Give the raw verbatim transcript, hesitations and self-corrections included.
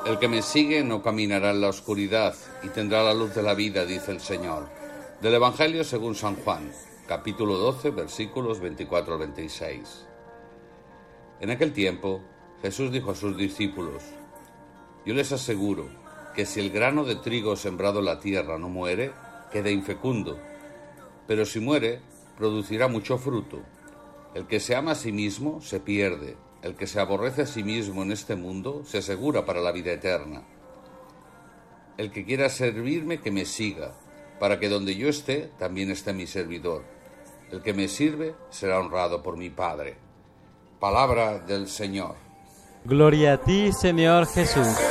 El que me sigue no caminará en la oscuridad y tendrá la luz de la vida, dice el Señor. Del Evangelio según San Juan, capítulo doce, versículos veinticuatro al veintiséis. En aquel tiempo, Jesús dijo a sus discípulos: Yo les aseguro que si el grano de trigo sembrado en la tierra no muere, queda infecundo, pero si muere, producirá mucho fruto. El que se ama a sí mismo se pierde. El que se aborrece a sí mismo en este mundo se asegura para la vida eterna. El que quiera servirme, que me siga, para que donde yo esté, también esté mi servidor. El que me sirve será honrado por mi Padre. Palabra del Señor. Gloria a ti, Señor Jesús.